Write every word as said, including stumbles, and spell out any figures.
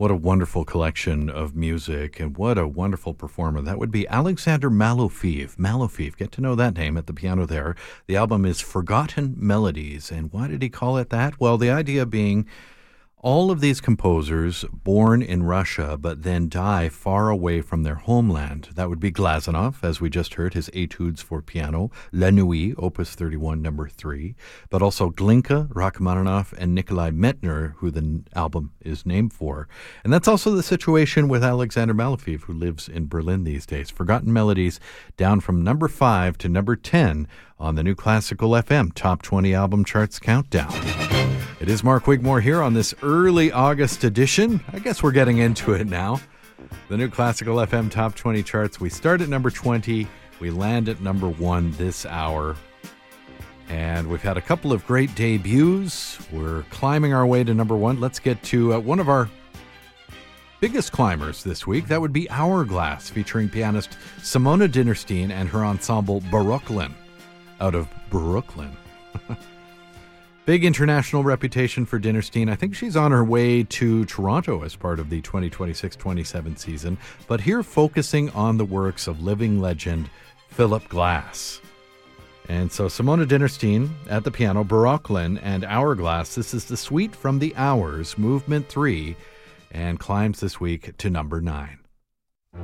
What a wonderful collection of music, and what a wonderful performer. That would be Alexander Malofeev. Malofeev, get to know that name at the piano there. The album is Forgotten Melodies. And why did he call it that? Well, the idea being all of these composers born in Russia but then die far away from their homeland. That would be Glazunov, as we just heard, his Etudes for Piano, La Nuit, Opus thirty-one, number three, but also Glinka, Rachmaninoff, and Nikolai Medtner, who the album is named for. And that's also the situation with Alexander Malofeev, who lives in Berlin these days. Forgotten Melodies down from number five to number ten on the New Classical F M Top twenty Album Charts Countdown. It is Mark Wigmore here on this early August edition. I guess we're getting into it now. The New Classical F M Top twenty Charts. We start at number twenty. We land at number one this hour. And we've had a couple of great debuts. We're climbing our way to number one. Let's get to uh, one of our biggest climbers this week. That would be Hourglass, featuring pianist Simona Dinnerstein and her ensemble Brooklyn, out of Brooklyn. Big international reputation for Dinnerstein. I think she's on her way to Toronto as part of the twenty twenty-six twenty-seven season, but here focusing on the works of living legend Philip Glass. And so Simona Dinnerstein at the piano, Brooklyn, and Hourglass. This is the Suite from the Hours, Movement three, and climbs this week to number nine.